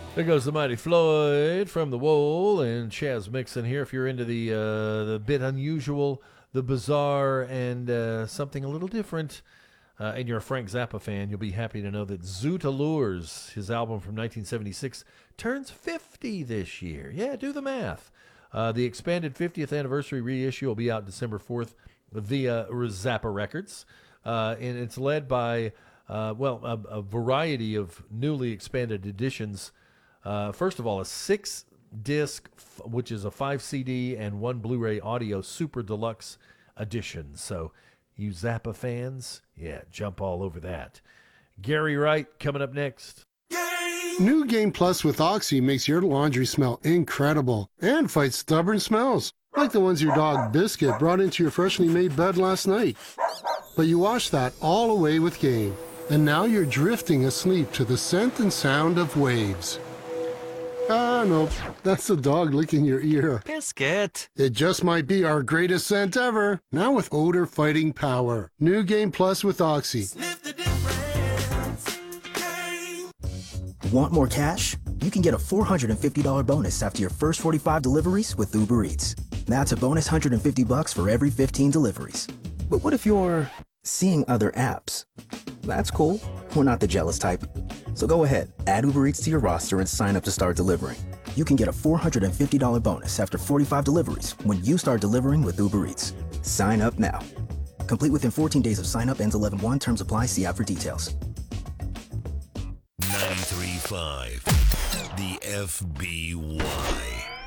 There goes the mighty Floyd from the Wool and Chaz Mixon here. If you're into the bit unusual, the bizarre, and something a little different, and you're a Frank Zappa fan, you'll be happy to know that Zoot Allures, his album from 1976, turns 50 this year. Yeah, do the math. The expanded 50th anniversary reissue will be out December 4th via Zappa Records, and it's led by a variety of newly expanded editions. First of all, a six disc, which is a 5 CD and one Blu ray audio super deluxe edition. So, you Zappa fans, yeah, jump all over that. Gary Wright coming up next. New Game Plus with Oxy makes your laundry smell incredible and fights stubborn smells, like the ones your dog Biscuit brought into your freshly made bed last night. But you wash that all away with Game, and now you're drifting asleep to the scent and sound of waves. Ah, nope. That's the dog licking your ear. Biscuit. It just might be our greatest scent ever. Now with odor fighting power. New Game Plus with Oxy. Sniff the difference. Game. Want more cash? You can get a $450 bonus after your first 45 deliveries with Uber Eats. That's a bonus $150 for every 15 deliveries. But what if you're seeing other apps? That's cool. We're not the jealous type. So go ahead, add Uber Eats to your roster and sign up to start delivering. You can get a $450 bonus after 45 deliveries when you start delivering with Uber Eats. Sign up now. Complete within 14 days of sign up, ends 11/1. Terms apply. See app for details. 93.5, the FBY.